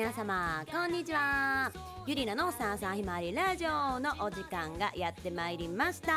皆様こんにちは。ゆりなのさあさあひまわりラジオのお時間がやってまいりました。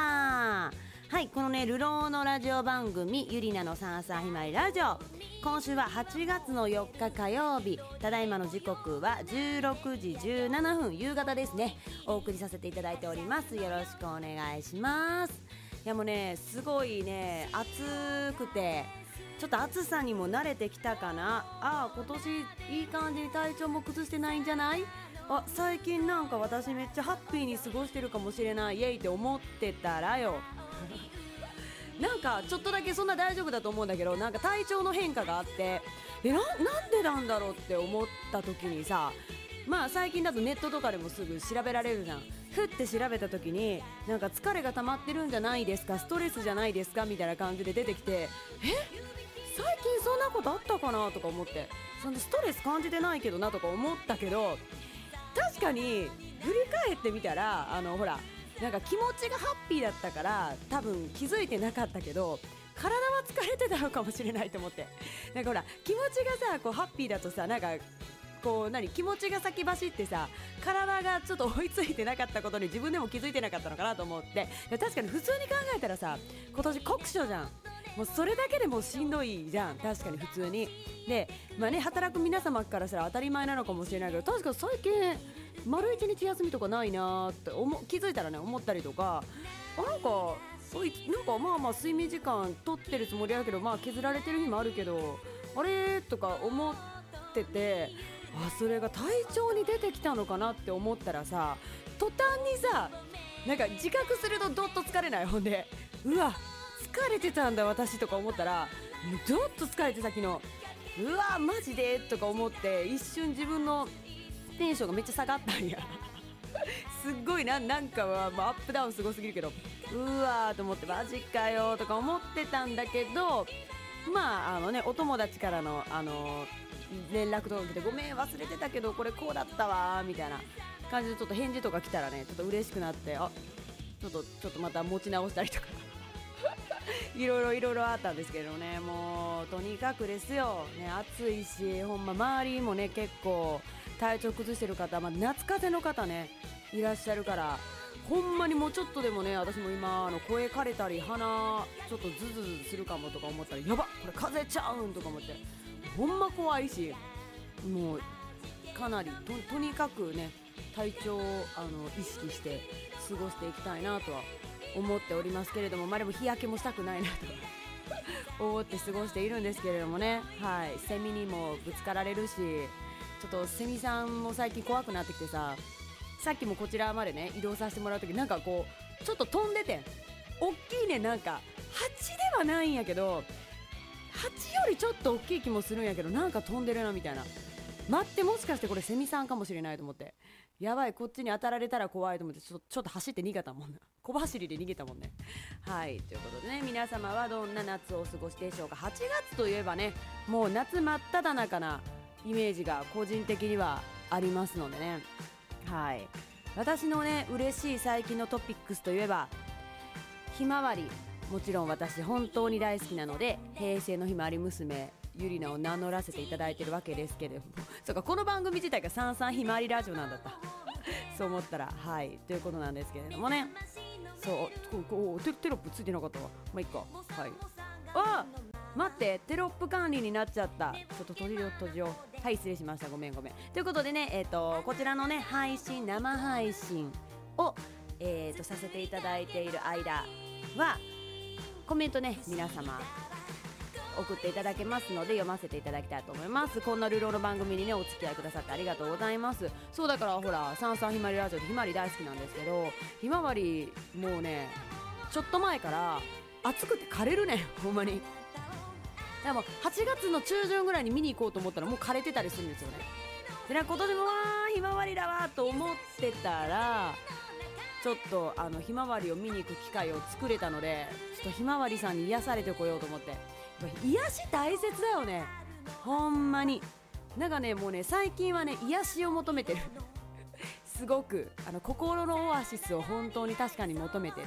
はい、このね流浪のラジオ番組ゆりなのさあさあひまわりラジオ、今週は8月の4日火曜日、ただいまの時刻は16時17分、夕方ですね。お送りさせていただいております。よろしくお願いします。いやもうねすごいね暑くて、ちょっと暑さにも慣れてきたかな。今年いい感じに体調も崩してないんじゃない？最近なんか私めっちゃハッピーに過ごしてるかもしれない、イエイって思ってたらよなんかちょっとだけそんな大丈夫だと思うんだけど、なんか体調の変化があって、なんでなんだろうって思った時にさ、まあ最近だとネットとかでもすぐ調べられるじゃん。ふって調べた時になんか疲れが溜まってるんじゃないですか、ストレスじゃないですかみたいな感じで出てきて、最近そんなことあったかなとか思って、そんでストレス感じてないけどなとか思ったけど、確かに振り返ってみたらほらなんか気持ちがハッピーだったから多分気づいてなかったけど、体は疲れてたのかもしれないと思って、なんかほら気持ちがさこうハッピーだとさ、なんかこう気持ちが先走ってさ、体がちょっと追いついてなかったことに自分でも気づいてなかったのかなと思って、確かに普通に考えたらさ、今年酷暑じゃん。もうそれだけでもしんどいじゃん、確かに普通に。で、まあね、働く皆様からしたら当たり前なのかもしれないけど、確かに最近丸一日休みとかないなって気づいたらね思ったりとか、なんかまあまあ睡眠時間取ってるつもりだけど、まあ削られてる日もあるけど、あれとか思ってて、それが体調に出てきたのかなって思ったらさ、途端にさ、なんか自覚するとどっと疲れない。ほんでうわ疲れてたんだ私とか思ったら、どっと疲れてた昨日、うわマジでとか思って、一瞬自分のテンションがめっちゃ下がったんやすっごいなんかは、アップダウンすごすぎるけど、うわーと思って、マジかよとか思ってたんだけど、まあお友達からの連絡とか来て、ごめん忘れてたけどこれこうだったわみたいな感じでちょっと返事とか来たらね、ちょっと嬉しくなって、ちょっとまた持ち直したりとかいろいろあったんですけどね、もうとにかくですよ、ね、暑いし、ほんま周りもね結構体調崩してる方、夏風邪の方ねいらっしゃるから、ほんまにもうちょっとでもね、私も今声枯れたり鼻ちょっとズズズするかもとか思ったら、やばっこれ風邪ちゃうんとか思って、ほんま怖いし、もうかなり とにかくね体調を意識して過ごしていきたいなとは思っておりますけれども、でも日焼けもしたくないなと思って過ごしているんですけれどもね。はい、セミにもぶつかられるし、ちょっとセミさんも最近怖くなってきてさ、さっきもこちらまでね移動させてもらうとき、なんかこうちょっと飛んでて、大きいね、なんか蜂ではないんやけど、蜂よりちょっと大きい気もするんやけど、なんか飛んでるなみたいな、待って、もしかしてこれセミさんかもしれないと思って、やばいこっちに当たられたら怖いと思って、ちょっと走って逃げたもんな、小走りで逃げたもんね。はい、ということでね、皆様はどんな夏をお過ごしでしょうか。8月といえばね、もう夏真っ只中なイメージが個人的にはありますのでね。はい、私のね嬉しい最近のトピックスといえばひまわり、もちろん私本当に大好きなので、平成のひまわり娘ゆりなを名乗らせていただいてるわけですけれども、そうか、この番組自体がさんさんひまわりラジオなんだったそう思ったら、はいということなんですけれどもね。そうテロップついてなかったわ、まあいいか。はい、待って、テロップ管理になっちゃった、ちょっと閉じよう。はい、失礼しました、ごめんということでね、こちらのね生配信を、させていただいている間はコメントね皆様送っていただけますので、読ませていただきたいと思います。こんな流浪の番組にねお付き合いくださってありがとうございます。そうだから、ほらさんさんひまわりラジオでひまわり大好きなんですけど、ひまわりもうねちょっと前から暑くて枯れるねほんまに。でも8月の中旬ぐらいに見に行こうと思ったらもう枯れてたりするんですよね。で今年もひまわりだわと思ってたら、ちょっとひまわりを見に行く機会を作れたので、ちょっとひまわりさんに癒されてこようと思って。癒し大切だよねほんまに。なんかねもうね最近はね癒しを求めてるすごく心のオアシスを本当に確かに求めてる。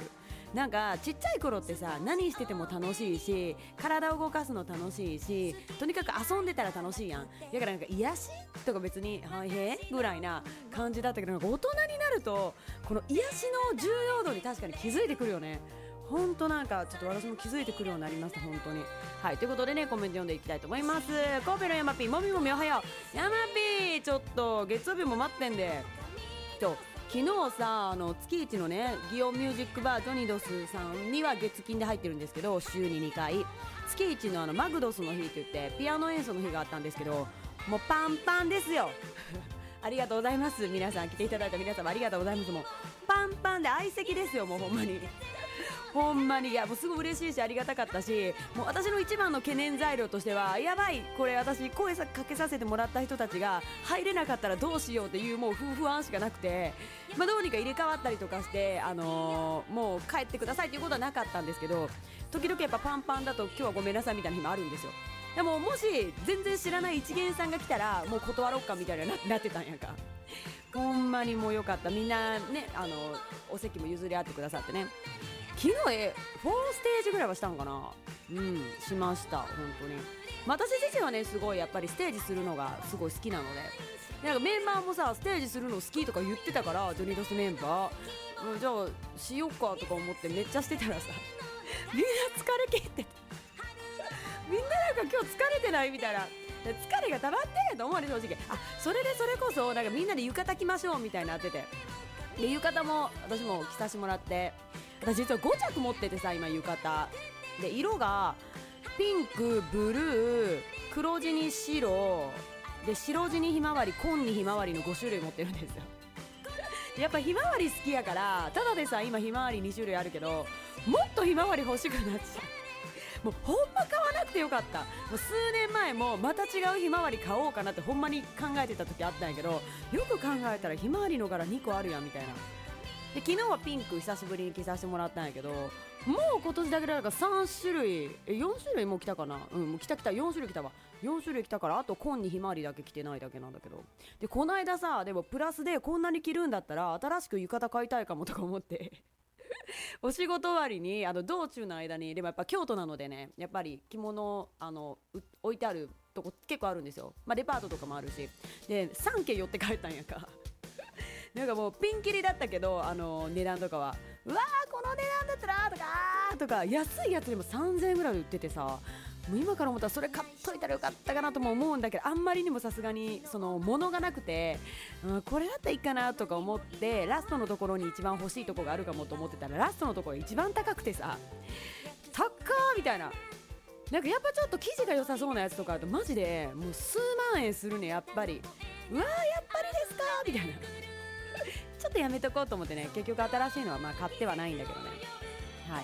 なんかちっちゃい頃ってさ、何してても楽しいし、体を動かすの楽しいし、とにかく遊んでたら楽しいやん。だからなんか癒しとか別にはいへぐらいな感じだったけど、なんか大人になるとこの癒しの重要度に確かに気づいてくるよね。本当なんかちょっと私も気づいてくるようになりました本当に。はい、ということでね、コメント読んでいきたいと思います。神戸のヤマピー、もみもみおはよう。ヤマピー、ちょっと月曜日も待ってんで。昨日さ、月一のね祇園ミュージックバージョニドスさんには月金で入ってるんですけど、週に2回月一のマグドスの日って言ってピアノ演奏の日があったんですけど、もうパンパンですよありがとうございます。皆さん来ていただいた皆様ありがとうございます。もうパンパンで相席ですよ、もうほんまにほんまに。いやもうすごい嬉しいしありがたかったし、もう私の一番の懸念材料としては、やばいこれ私声かけさせてもらった人たちが入れなかったらどうしようっていうもう不安しかなくて、どうにか入れ替わったりとかして、もう帰ってくださいということはなかったんですけど、時々やっぱパンパンだと今日はごめんなさいみたいな日もあるんですよ。でももし全然知らない一元さんが来たらもう断ろうかみたいななってたんやんか。ほんまにもうよかった。みんなねお席も譲り合ってくださってね。昨日4ステージぐらいはしたんかな。しました本当に。私自身はねすごいやっぱりステージするのがすごい好きなので、なんかメンバーもさステージするの好きとか言ってたから、ジョニードスメンバー、じゃあしよっかとか思ってめっちゃしてたらさみんな疲れ切っててみんななんか今日疲れてないみたいな、疲れが溜まってんと思うね正直。それこそなんかみんなで浴衣着ましょうみたいになってて、で浴衣も私も着させてもらって、私実は5着持っててさ今浴衣で、色がピンク、ブルー、黒地に白で、白地にひまわり、紺にひまわりの5種類持ってるんですよやっぱひまわり好きやから、ただでさ今ひまわり2種類あるけど、もっとひまわり欲しくなっちゃうもうほんま買わなくてよかった。もう数年前もまた違うひまわり買おうかなってほんまに考えてた時あったんやけど、よく考えたらひまわりの柄2個あるやんみたいな。で昨日はピンク久しぶりに着させてもらったんやけど、もう今年だけでなんか3種類4種類もう着たかな。もう着た4種類着たわ。4種類着たから、あと紺にひまわりだけ着てないだけなんだけど。でこの間さ、でもプラスでこんなに着るんだったら新しく浴衣買いたいかもとか思ってお仕事終わりに道中の間に、でもやっぱ京都なのでね、やっぱり着物置いてあるとこ結構あるんですよ。デパートとかもあるし、で3軒寄って帰ったんやかなんかもうピンキリだったけど、値段とかはうわーこの値段だったらとか安いやつでも3000円ぐらいで売っててさ、もう今から思ったらそれ買っといたらよかったかなとも思うんだけど、あんまりにもさすがにその物がなくて、これだったらいいかなとか思って、ラストのところに一番欲しいとこがあるかもと思ってたら、ラストのところが一番高くてさ、高ーみたいな。なんかやっぱちょっと生地が良さそうなやつとかあるとマジでもう数万円するねやっぱり。うわーやっぱりですかみたいなちょっとやめとこうと思ってね、結局新しいのは買ってはないんだけどね。はい、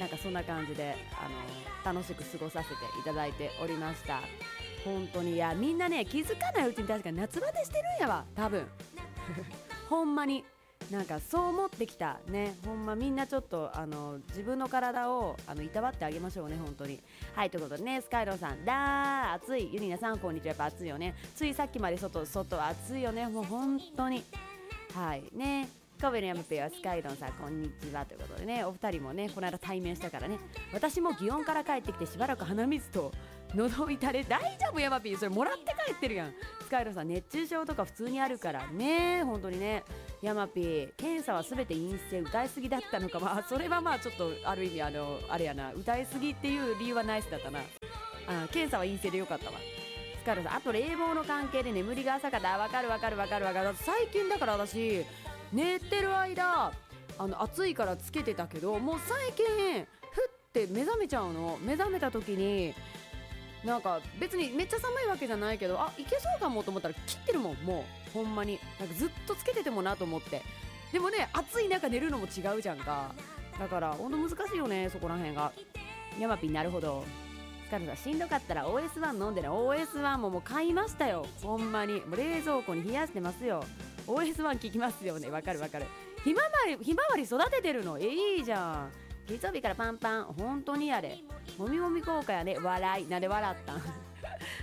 なんかそんな感じで楽しく過ごさせていただいておりました。本当に。いやみんなね気づかないうちに確かに夏バテしてるんやわ多分ほんまになんかそう思ってきたね。ほんまみんなちょっと自分の体をいたわってあげましょうね本当に。はい、ということでね、スカイローさんだー暑い、ゆりなさんこんにちは。やっぱ暑いよね。ついさっきまで外は暑いよね、もう本当に。はいね、神戸のヤマペはスカイロンさんこんにちはということでね、お二人もねこの間対面したからね。私も祇園から帰ってきてしばらく鼻水と喉痛れ。大丈夫ヤマピー、それもらって帰ってるやん。スカイロンさん熱中症とか普通にあるからね、本当にね。ヤマピー検査は全て陰性、歌いすぎだったのか。それはちょっとある意味あれやな、歌いすぎっていう理由はナイスだったな。検査は陰性でよかったわ。スカイロンさん、あと冷房の関係で眠りが浅かった。わかる。最近だから私寝てる間暑いからつけてたけど、もう最近ふって目覚めちゃうの。目覚めた時になんか別にめっちゃ寒いわけじゃないけど、いけそうかもと思ったら切ってるもん。もうほんまになんかずっとつけててもなと思って。でもね暑い中寝るのも違うじゃんか。だからほんと難しいよねそこら辺が。ヤマピーなるほど。スカルさんしんどかったら OS1 飲んでね。 OS1 ももう買いましたよほんまに。もう冷蔵庫に冷やしてますよ。 OS1 効きますよね。わかる。ひまわり育ててるのいいじゃん。月曜日からパンパン本当にやれ。もみもみ効果やね。笑いなんで笑ったん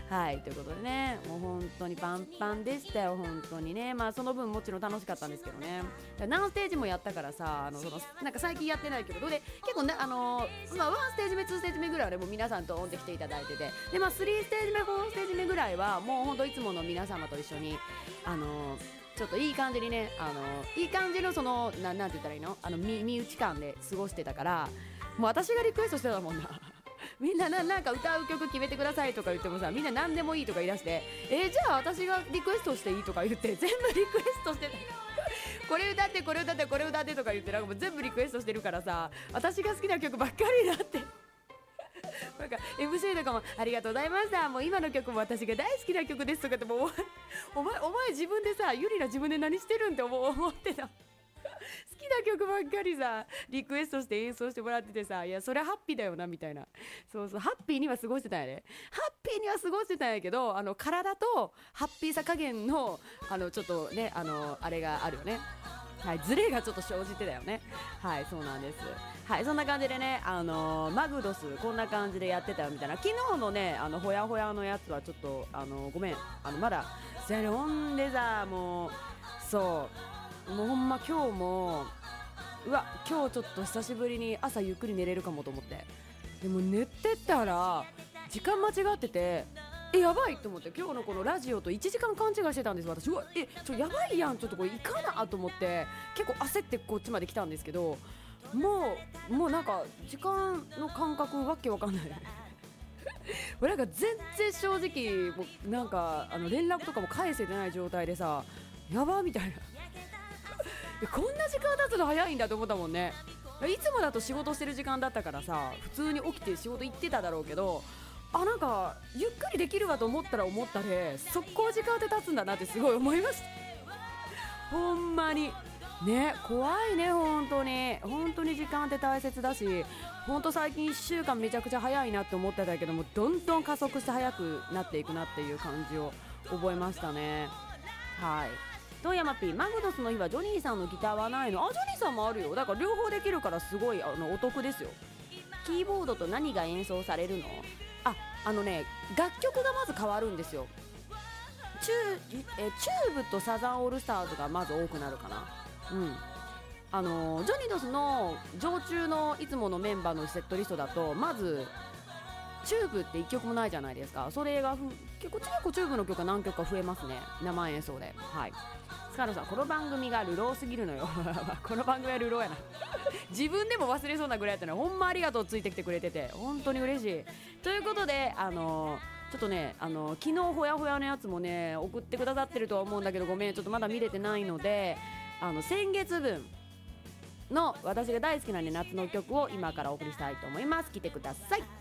はいということでね、もう本当にパンパンでしたよ本当にね。まあその分もちろん楽しかったんですけどね。何ステージもやったからさ、なんか最近やってない曲で結構ねまあ1ステージ目2ステージ目ぐらいはねもう皆さんと音で来ていただいてて、でまあ3ステージ目4ステージ目ぐらいはもう本当いつもの皆様と一緒にちょっといい感じにねいい感じのなんて言ったらいいの身内感で過ごしてたから、もう私がリクエストしてたもんなみんななんか歌う曲決めてくださいとか言ってもさ、みんな何でもいいとか言い出して、じゃあ私がリクエストしていいとか言って全部リクエストしてたこれ歌ってこれ歌ってこれ歌ってとか言ってなんかもう全部リクエストしてるからさ、私が好きな曲ばっかりになってなんか MC とかもありがとうございました、もう今の曲も私が大好きな曲ですとかって、もうお前自分でさ、ゆりな自分で何してるんって思ってた好きな曲ばっかりさリクエストして演奏してもらっててさ、いやそれハッピーだよなみたいな、そうハッピーには過ごしてたんやね。ハッピーには過ごしてたんやけど、体とハッピーさ加減のちょっとねあれがあるよね。はい、ズレがちょっと生じてたよね。はい、そうなんです。はい、そんな感じでね、マグドスこんな感じでやってたよみたいな。昨日のねほやほやのやつはちょっとごめんまだほんでさ、もうそうもうほんま今日も今日ちょっと久しぶりに朝ゆっくり寝れるかもと思って、でも寝てたら時間間違ってて、やばいと思って、今日のこのラジオと1時間勘違いしてたんです私。やばいやん、ちょっとこれいかなと思って結構焦ってこっちまで来たんですけど、もうなんか時間の感覚わけわかんないなんか全然正直もうなんか連絡とかも返せてない状態でさ、やばみたいなこんな時間経つの早いんだと思ったもんね。いつもだと仕事してる時間だったからさ、普通に起きて仕事行ってただろうけど、なんかゆっくりできるわと思ったら思ったで速攻時間って経つんだなってすごい思いましたほんまにね。怖いね、本当に時間って大切だし、本当最近1週間めちゃくちゃ早いなって思ってたけども、どんどん加速して早くなっていくなっていう感じを覚えましたね。はい。遠山 P、 マグドスの日はジョニーさんのギターはないの？ジョニーさんもあるよ。だから両方できるからすごいお得ですよ。キーボードと何が演奏されるの？楽曲がまず変わるんですよ。チューブとサザンオールスターズがまず多くなるかな。ジョニドスの常駐のいつものメンバーのセットリストだと、まずチューブって1曲もないじゃないですか。それが結構チューブの曲が何曲か増えますね、生演奏で。はい。スカルさん、この番組がルローすぎるのよこの番組はルローやな自分でも忘れそうなぐらいやったの。ほんまありがとう、ついてきてくれてて本当に嬉しい。ということでちょっとね昨日ほやほやのやつもね送ってくださってるとは思うんだけど、ごめんちょっとまだ見れてないので、先月分の私が大好きな、ね、夏の曲を今からお送りしたいと思います。聴いてください。